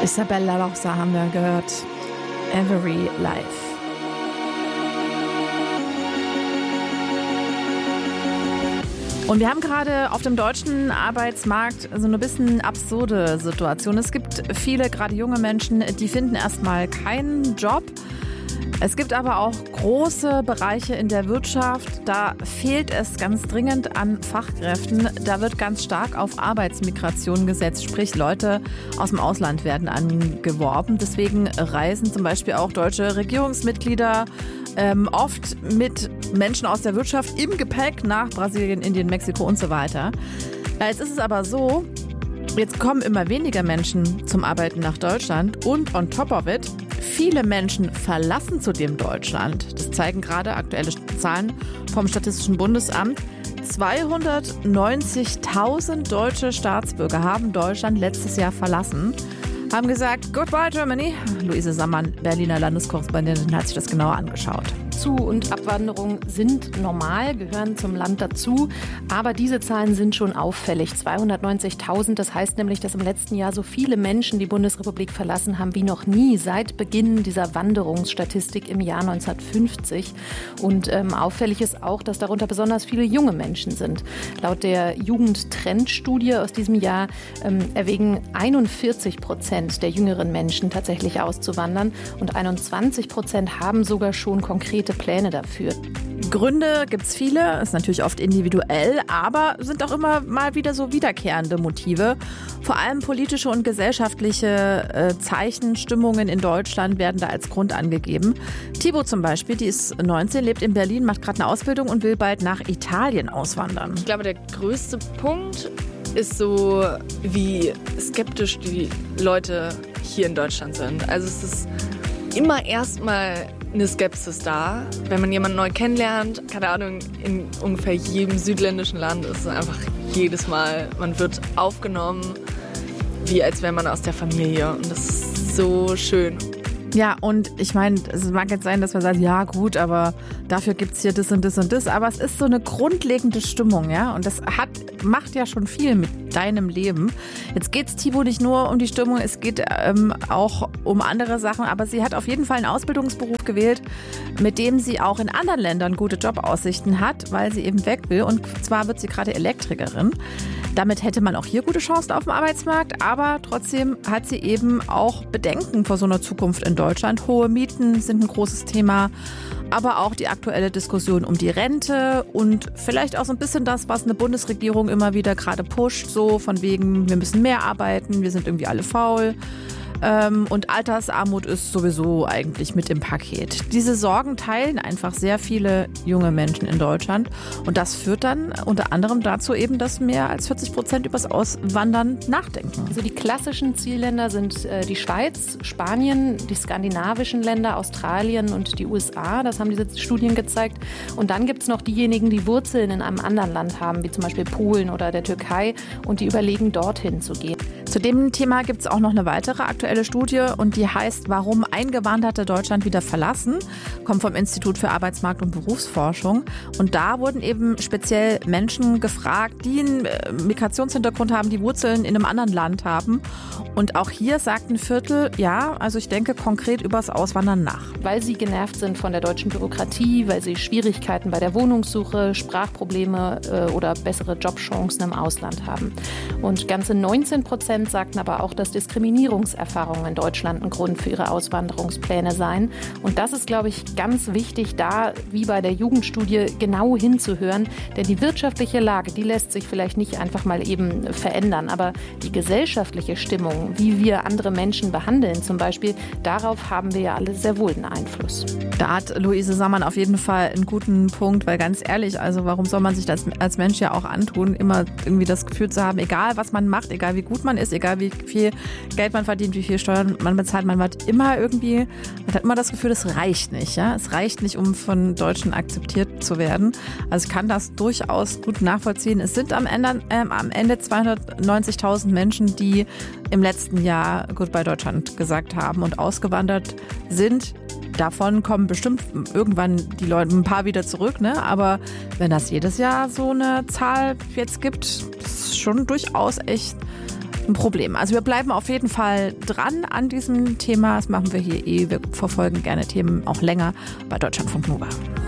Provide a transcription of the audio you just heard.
Isabella Rossa haben wir gehört. Every Life. Und wir haben gerade auf dem deutschen Arbeitsmarkt so eine bisschen absurde Situation. Es gibt viele, gerade junge Menschen, die finden erstmal keinen Job. Es gibt aber auch große Bereiche in der Wirtschaft, da fehlt es ganz dringend an Fachkräften. Da wird ganz stark auf Arbeitsmigration gesetzt, sprich Leute aus dem Ausland werden angeworben. Deswegen reisen zum Beispiel auch deutsche Regierungsmitglieder oft mit Menschen aus der Wirtschaft im Gepäck nach Brasilien, Indien, Mexiko und so weiter. Jetzt ist es aber so, jetzt kommen immer weniger Menschen zum Arbeiten nach Deutschland und on top of it, viele Menschen verlassen zudem Deutschland. Das zeigen gerade aktuelle Zahlen vom Statistischen Bundesamt. 290.000 deutsche Staatsbürger haben Deutschland letztes Jahr verlassen, haben gesagt, goodbye Germany. Luise Sammann, Berliner Landeskorrespondentin, hat sich das genauer angeschaut. Zu- und Abwanderung sind normal, gehören zum Land dazu. Aber diese Zahlen sind schon auffällig. 290.000, das heißt nämlich, dass im letzten Jahr so viele Menschen die Bundesrepublik verlassen haben wie noch nie seit Beginn dieser Wanderungsstatistik im Jahr 1950. Und auffällig ist auch, dass darunter besonders viele junge Menschen sind. Laut der Jugendtrendstudie aus diesem Jahr erwägen 41% der jüngeren Menschen tatsächlich auszuwandern und 21% haben sogar schon konkrete Pläne dafür. Gründe gibt es viele, ist natürlich oft individuell, aber sind auch immer mal wieder so wiederkehrende Motive. Vor allem politische und gesellschaftliche Zeichen, Stimmungen in Deutschland werden da als Grund angegeben. Thibaut zum Beispiel, die ist 19, lebt in Berlin, macht gerade eine Ausbildung und will bald nach Italien auswandern. Ich glaube, der größte Punkt ist so, wie skeptisch die Leute hier in Deutschland sind. Also es ist immer erstmal eine Skepsis da, wenn man jemanden neu kennenlernt. Keine Ahnung, in ungefähr jedem südländischen Land ist es einfach jedes Mal, man wird aufgenommen, wie als wäre man aus der Familie. Und das ist so schön. Ja, und ich meine, es mag jetzt sein, dass man sagt, ja gut, aber dafür gibt es hier das und das und das. Aber es ist so eine grundlegende Stimmung, ja. Und das macht ja schon viel mit deinem Leben. Jetzt geht es Thibaut nicht nur um die Stimmung, es geht auch um andere Sachen. Aber sie hat auf jeden Fall einen Ausbildungsberuf gewählt, mit dem sie auch in anderen Ländern gute Jobaussichten hat, weil sie eben weg will. Und zwar wird sie gerade Elektrikerin. Damit hätte man auch hier gute Chancen auf dem Arbeitsmarkt, aber trotzdem hat sie eben auch Bedenken vor so einer Zukunft in Deutschland. Hohe Mieten sind ein großes Thema, aber auch die aktuelle Diskussion um die Rente und vielleicht auch so ein bisschen das, was eine Bundesregierung immer wieder gerade pusht, so von wegen, wir müssen mehr arbeiten, wir sind irgendwie alle faul. Und Altersarmut ist sowieso eigentlich mit im Paket. Diese Sorgen teilen einfach sehr viele junge Menschen in Deutschland. Und das führt dann unter anderem dazu eben, dass mehr als 40% übers Auswandern nachdenken. Also die klassischen Zielländer sind die Schweiz, Spanien, die skandinavischen Länder, Australien und die USA. Das haben diese Studien gezeigt. Und dann gibt es noch diejenigen, die Wurzeln in einem anderen Land haben, wie zum Beispiel Polen oder der Türkei. Und die überlegen, dorthin zu gehen. Zu dem Thema gibt es auch noch eine weitere aktuelle Studie und die heißt, warum Eingewanderte Deutschland wieder verlassen, kommt vom Institut für Arbeitsmarkt- und Berufsforschung. Und da wurden eben speziell Menschen gefragt, die einen Migrationshintergrund haben, die Wurzeln in einem anderen Land haben. Und auch hier sagt ein Viertel, ja, also ich denke konkret übers Auswandern nach. Weil sie genervt sind von der deutschen Bürokratie, weil sie Schwierigkeiten bei der Wohnungssuche, Sprachprobleme oder bessere Jobchancen im Ausland haben. Und ganze 19% sagten aber auch, dass Diskriminierungserfahrungen in Deutschland ein Grund für ihre Auswanderungspläne seien. Und das ist, glaube ich, ganz wichtig, da wie bei der Jugendstudie genau hinzuhören. Denn die wirtschaftliche Lage, die lässt sich vielleicht nicht einfach mal eben verändern. Aber die gesellschaftliche Stimmung, wie wir andere Menschen behandeln zum Beispiel, darauf haben wir ja alle sehr wohl einen Einfluss. Da hat Luise Sammann auf jeden Fall einen guten Punkt, weil ganz ehrlich, also warum soll man sich das als Mensch ja auch antun, immer irgendwie das Gefühl zu haben, egal was man macht, egal wie gut man ist, egal wie viel Geld man verdient, wie viel Steuern man bezahlt, man hat immer das Gefühl, es reicht nicht. Ja? Es reicht nicht, um von Deutschen akzeptiert zu werden. Also ich kann das durchaus gut nachvollziehen. Es sind am Ende 290.000 Menschen, die im letzten Jahr Goodbye Deutschland gesagt haben und ausgewandert sind. Davon kommen bestimmt irgendwann die Leute, ein paar wieder zurück, ne? Aber wenn das jedes Jahr so eine Zahl jetzt gibt, ist schon durchaus echt ein Problem. Also wir bleiben auf jeden Fall dran an diesem Thema. Das machen wir hier wir verfolgen gerne Themen auch länger bei Deutschlandfunk Nova.